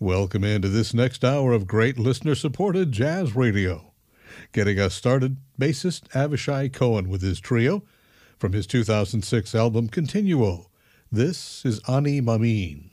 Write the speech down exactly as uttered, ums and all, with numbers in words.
Welcome into this next hour of great listener-supported jazz radio. Getting us started, bassist Avishai Cohen with his trio from his two thousand six album Continuo. This is Ani Mameen.